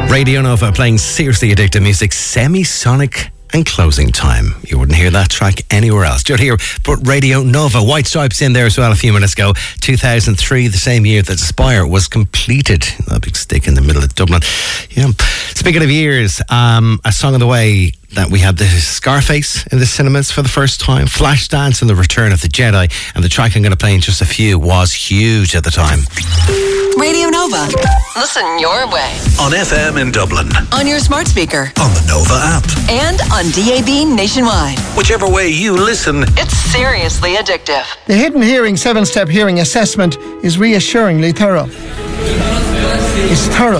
Radio Nova playing seriously addictive music, Semisonic and Closing Time. You wouldn't hear that track anywhere else. Just here, put Radio Nova. White Stripes in there as well a few minutes ago. 2003, the same year that Spire was completed. That big stick in the middle of Dublin. Yeah. Speaking of years, a song of the way that we had the Scarface in the cinemas for the first time, Flashdance and the Return of the Jedi, and the track I'm going to play in just a few was huge at the time. Radio Nova. Listen your way. On FM in Dublin. On your smart speaker. On the Nova app. And on DAB nationwide. Whichever way you listen. It's seriously addictive. The Hidden Hearing 7-step hearing assessment is reassuringly thorough. It's thorough.